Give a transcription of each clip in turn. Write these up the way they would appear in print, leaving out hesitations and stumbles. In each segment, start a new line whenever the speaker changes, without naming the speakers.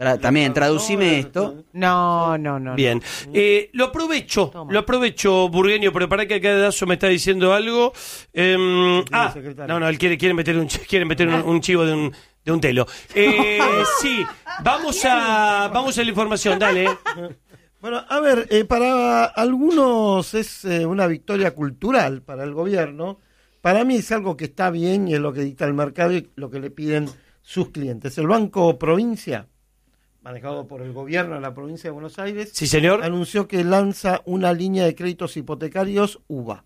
También, traducime esto.
No.
Bien. Lo aprovecho, Burgueño, pero para que acá Dazo me está diciendo algo. No, él quiere meter un chivo de un telo. Sí, vamos a la información, dale.
Bueno, a ver, para algunos es una victoria cultural para el gobierno. Para mí es algo que está bien y es lo que dicta el mercado y lo que le piden sus clientes. El Banco Provincia, manejado por el gobierno de la provincia de Buenos Aires,
sí, señor,
anunció que lanza una línea de créditos hipotecarios UBA,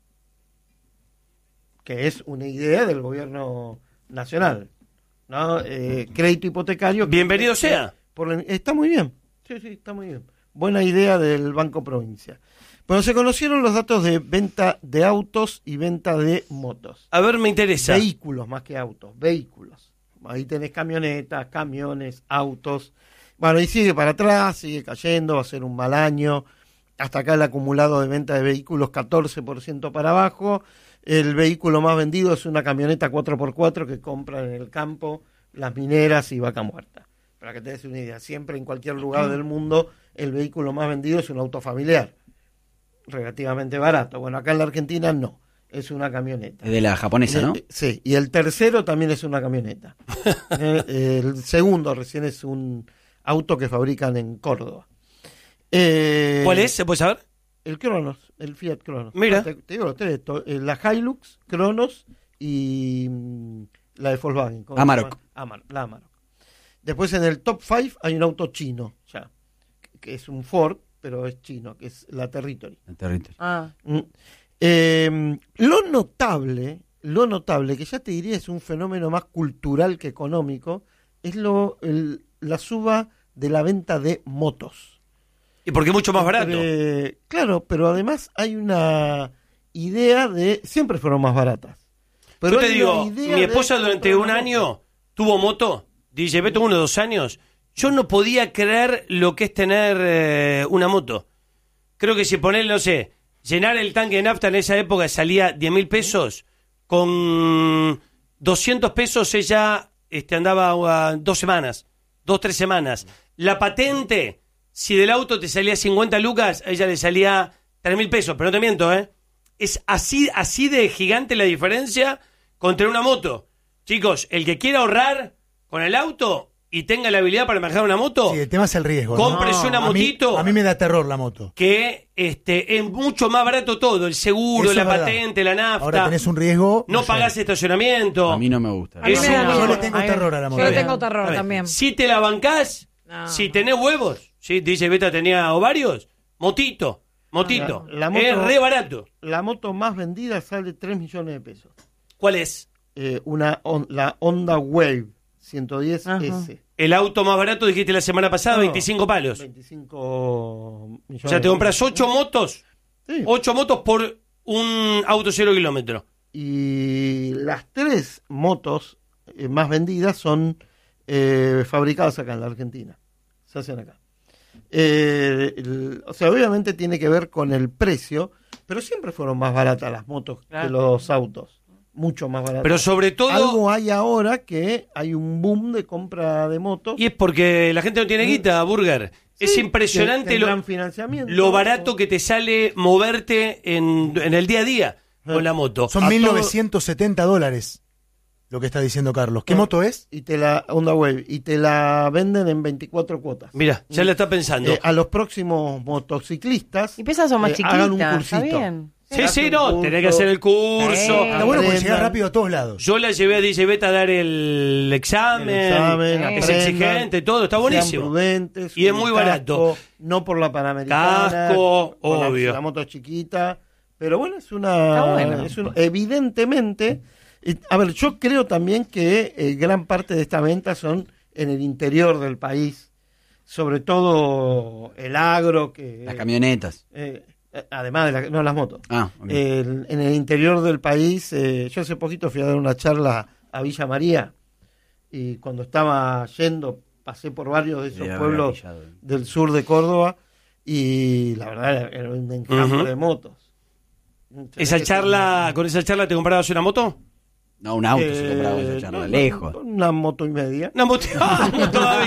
que es una idea del gobierno nacional, ¿no? Crédito hipotecario.
Bienvenido sea.
Está muy bien, sí, está muy bien. Buena idea del Banco Provincia. Bueno, se conocieron los datos de venta de autos y venta de motos.
A ver, me interesa.
Vehículos más que autos, vehículos. Ahí tenés camionetas, camiones, autos. Bueno, y sigue para atrás, sigue cayendo, va a ser un mal año. Hasta acá el acumulado de venta de vehículos 14% para abajo. El vehículo más vendido es una camioneta 4x4 que compran en el campo las mineras y Vaca Muerta. Para que te des una idea, siempre en cualquier lugar del mundo el vehículo más vendido es un auto familiar, relativamente barato. Bueno, acá en la Argentina no, es una camioneta.
Es de la japonesa, ¿no?
Sí, y el tercero también es una camioneta. El segundo recién es un auto que fabrican en Córdoba.
¿Cuál es? ¿Se puede saber?
El Cronos, el Fiat Cronos.
Mira.
Te digo los tres, la Hilux, Cronos y la de Volkswagen.
Amarok.
La Amarok. Después en el top 5 hay un auto chino, ya, que es un Ford, pero es chino, que es la Territory. Lo notable, que ya te diría es un fenómeno más cultural que económico, es la suba de la venta de motos.
¿Y por qué mucho más barato?
Claro, pero además hay una idea de... Siempre fueron más baratas. Pero
yo te digo, mi esposa durante un año tuvo moto, DJ tuvo 1 o 2 años. Yo no podía creer lo que es tener una moto. Creo que si ponerle, no sé, llenar el tanque de nafta en esa época salía 10.000 pesos. Con 200 pesos ella andaba 2 semanas, 2-3 semanas. La patente, si del auto te salía 50 lucas, a ella le salía 3.000 pesos. Pero no te miento, es así de gigante la diferencia con tener una moto. Chicos, el que quiera ahorrar con el auto y tenga la habilidad para manejar una moto,
sí, el tema es el riesgo.
Cómprese una motito.
A mí me da terror la moto.
Que es mucho más barato todo, el seguro, la patente, la nafta.
Ahora tenés un riesgo.
No pagás estacionamiento.
A mí no me gusta.
Yo le tengo terror a la moto.
Yo le tengo terror también.
Si te la bancás, si tenés huevos, ¿sí? Dice Beta tenía ovarios, motito.
La moto,
es re barato.
La moto más vendida sale 3 millones de pesos.
¿Cuál es?
La Honda Wave 110S.
El auto más barato, dijiste la semana pasada, 25 palos.
25 millones.
O sea, te compras 8 motos.
Sí.
8 motos por un auto 0 kilómetro.
Y las 3 motos más vendidas son fabricadas acá en la Argentina. Se hacen acá. O sea, obviamente tiene que ver con el precio, pero siempre fueron más baratas las motos que los autos. Mucho más baratas.
Pero sobre todo...
Algo hay ahora que hay un boom de compra de motos.
Y es porque la gente no tiene guita, Burger. Sí, es impresionante lo barato que te sale moverte en el día a día con la moto.
Son $1.970 lo que está diciendo Carlos. ¿Qué moto es?
Y la Honda Wave. Y te la venden en 24 cuotas.
Mira, ya la está pensando.
A los próximos motociclistas.
Y pesas son más chiquitas,
hagan un cursito.
¿Está bien?
Sí, no, tenés que hacer el curso.
Está bueno porque llega rápido a todos lados.
Yo la llevé a DJ Beta a dar el examen es exigente, todo, está buenísimo.
Prudentes,
y es muy barato.
No por la Panamericana.
Casco, obvio.
La moto es chiquita. Pero bueno, es una... evidentemente... A ver, yo creo también que gran parte de estas ventas son en el interior del país. Sobre todo el agro.
Las camionetas.
Además de las motos.
Okay.
En el interior del país, yo hace poquito fui a dar una charla a Villa María y cuando estaba yendo pasé por varios de esos pueblos del sur de Córdoba y la verdad era un enjambre de motos.
Con esa charla te comprabas una moto?
No, un auto se compraba esa charla, lejos.
Una moto y media.
Una moto todavía.